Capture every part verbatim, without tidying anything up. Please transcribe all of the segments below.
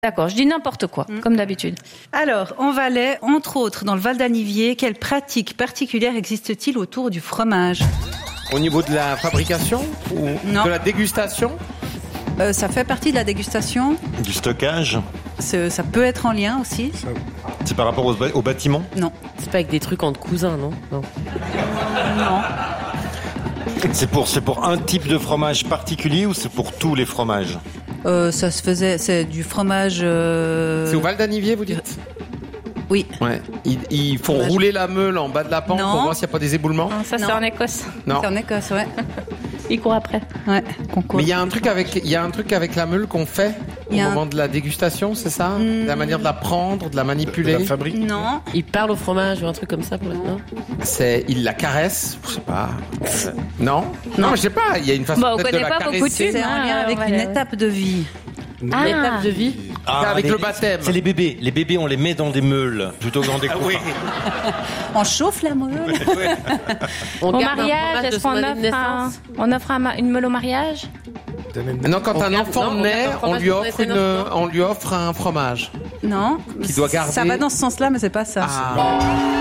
D'accord, je dis n'importe quoi, mmh. comme d'habitude. Alors, en Valais, entre autres, dans le Val d'Anniviers, quelle pratique particulière existe-t-il autour du fromage ? Au niveau de la fabrication ou non. de la dégustation ? euh, Ça fait partie de la dégustation. Du stockage ? C'est, ça peut être en lien aussi. Ça... C'est par rapport au, au bâtiment ? Non. C'est pas avec des trucs entre cousins, non ? Non. Non. C'est pour, c'est pour un type de fromage particulier ou c'est pour tous les fromages ? Euh, ça se faisait, c'est du fromage. Euh... C'est au Val d'Anniviers, vous dites ? Oui. Ouais. Ils, ils font fromage. Rouler la meule en bas de la pente non. pour voir s'il n'y a pas des éboulements. Non, ça non. c'est en Écosse. Non. C'est en Écosse, ouais. Ils courent après. Ouais. Concours. Mais il y a un truc avec, il y a un truc avec la meule qu'on fait au moment un... de la dégustation, c'est ça ? mmh. La manière de la prendre, de la manipuler. De la fabrique. Non. Ils parlent au fromage ou un truc comme ça pour maintenant. C'est, ils la caressent, je sais pas. Euh, non. Non, non, je sais pas. Il y a une façon bah, peut-être de la pas caresser. C'est en lien avec une étape de vie. Ah. L'étape de vie. Ah, avec les, le baptême. C'est les bébés. Les bébés, on les met dans des meules plutôt que dans des coups. Oui. On chauffe la meule. on au mariage, est-ce qu'on offre, un, on offre un, une meule au mariage ? Non, quand on un garde, enfant non, naît, on, on lui offre une, on lui offre un fromage. Non. Qui doit garder. Ça va dans ce sens-là, mais c'est pas ça. Ah.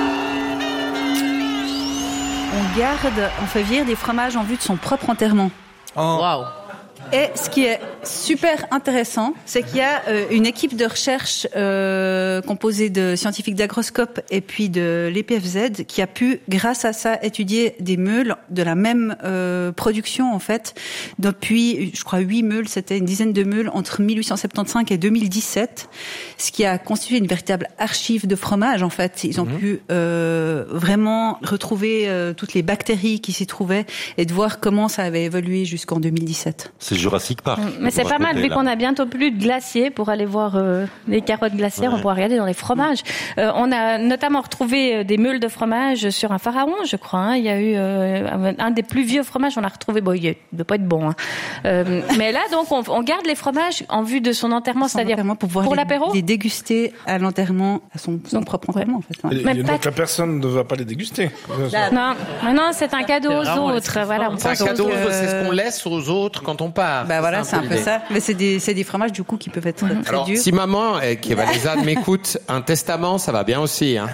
On garde, on fait vieillir des fromages en vue de son propre enterrement. Waouh. Wow. Et ce qui est super intéressant, c'est qu'il y a euh, une équipe de recherche euh, composée de scientifiques d'Agroscope et puis de l'E P F Z qui a pu, grâce à ça, étudier des meules de la même euh, production en fait. Depuis, je crois, huit meules, c'était une dizaine de meules entre mille huit cent soixante-quinze et deux mille dix-sept, ce qui a constitué une véritable archive de fromage en fait. Ils ont mmh. pu euh, vraiment retrouver euh, toutes les bactéries qui s'y trouvaient et de voir comment ça avait évolué jusqu'en deux mille dix-sept. C'est Jurassic Park. Mais c'est pas mal, vu là. qu'on a bientôt plus de glaciers pour aller voir euh, les carottes glaciaires, ouais. on pourra regarder dans les fromages. Euh, on a notamment retrouvé des meules de fromage sur un pharaon, je crois. Hein. Il y a eu euh, un des plus vieux fromages, on a retrouvé, bon, il ne doit pas être bon. Hein. Euh, mais là, donc, on, on garde les fromages en vue de son enterrement, son c'est-à-dire enterrement pour, pour les, l'apéro les déguster à l'enterrement, à son, son donc, propre enterrement, en fait. Ouais. Et, et donc, la personne ne va pas les déguster. Non, mais non, c'est un cadeau aux autres. Voilà, c'est un cadeau, que... c'est ce qu'on laisse aux autres quand on part. Bah voilà, c'est un peu ça. Mais c'est des, c'est des fromages du coup qui peuvent être mmh. très Alors, durs. Si maman, eh, qui est valaisanne, m'écoute, un testament, ça va bien aussi. Hein.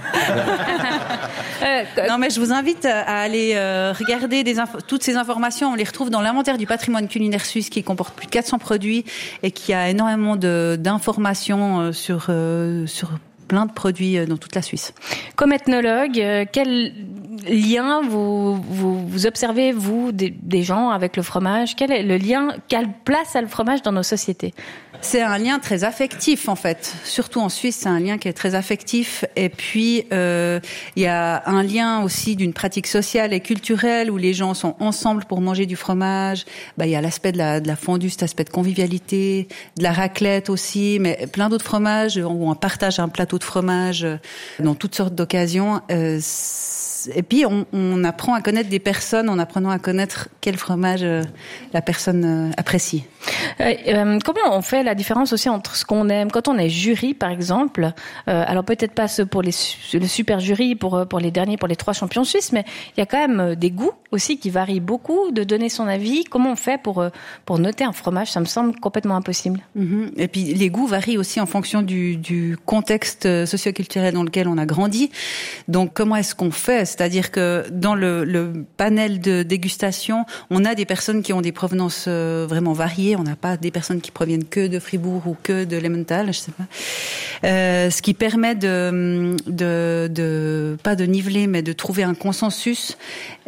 euh, non mais je vous invite à aller euh, regarder des infos, toutes ces informations. On les retrouve dans l'inventaire du patrimoine culinaire suisse qui comporte plus de quatre cents produits et qui a énormément de, d'informations euh, sur euh, sur plein de produits dans toute la Suisse. Comme ethnologue, euh, quel lien vous, vous, vous observez, vous, des, des gens avec le fromage ? Quel est le lien, quelle place a le fromage dans nos sociétés ? C'est un lien très affectif, en fait. Surtout en Suisse, c'est un lien qui est très affectif. Et puis, euh, il y a un lien aussi d'une pratique sociale et culturelle où les gens sont ensemble pour manger du fromage. Bah, il y a l'aspect de la, de la fondue, cet aspect de convivialité, de la raclette aussi, mais plein d'autres fromages où on partage un plateau de fromage dans toutes sortes d'occasions. Euh, Et puis, on, on apprend à connaître des personnes en apprenant à connaître quel fromage euh, la personne euh, apprécie. Euh, euh, comment on fait la différence aussi entre ce qu'on aime quand on est jury, par exemple, euh, alors peut-être pas ce pour les, le super jury, pour, pour les derniers, pour les trois champions suisses, mais il y a quand même des goûts aussi qui varient beaucoup, de donner son avis. Comment on fait pour, pour noter un fromage ? Ça me semble complètement impossible. Mm-hmm. Et puis, les goûts varient aussi en fonction du, du contexte socioculturel dans lequel on a grandi. Donc, comment est-ce qu'on fait ? C'est-à-dire que dans le, le panel de dégustation, on a des personnes qui ont des provenances euh, vraiment variées. On n'a pas des personnes qui proviennent que de Fribourg ou que de Lemmental, je sais pas. Euh, ce qui permet de, de, de, pas de niveler, mais de trouver un consensus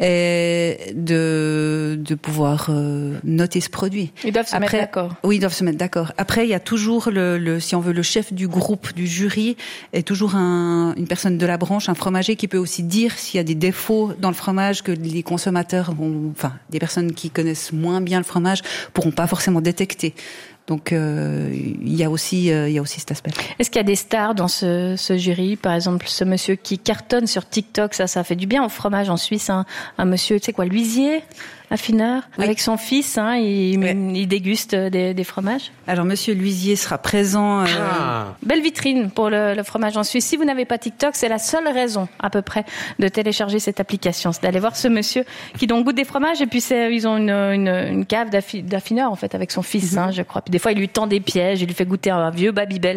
et de, de pouvoir euh, noter ce produit. Ils doivent se Après, mettre d'accord. Oui, ils doivent se mettre d'accord. Après, il y a toujours le, le, si on veut, le chef du groupe, du jury, est toujours un, une personne de la branche, un fromager qui peut aussi dire s'il y a des défauts dans le fromage que les consommateurs vont, enfin, des personnes qui connaissent moins bien le fromage pourront pas forcément détecter. Donc, euh, il y a aussi, euh, il y a aussi cet aspect. Est-ce qu'il y a des stars dans ce, ce jury ? Par exemple, ce monsieur qui cartonne sur TikTok, ça, ça fait du bien au fromage en Suisse. Hein. Un monsieur, tu sais quoi, Luisier, affineur, oui. Avec son fils, hein, il, ouais. il déguste des, des fromages. Alors, monsieur Luisier sera présent. Euh... Ah. Belle vitrine pour le, le fromage en Suisse. Si vous n'avez pas TikTok, c'est la seule raison, à peu près, de télécharger cette application. C'est d'aller voir ce monsieur qui donc goûte des fromages et puis c'est, ils ont une, une, une cave d'affi, d'affineur, en fait, avec son fils, mm-hmm. hein, je crois. Puis des fois, il lui tend des pièges, il lui fait goûter un vieux Babybel.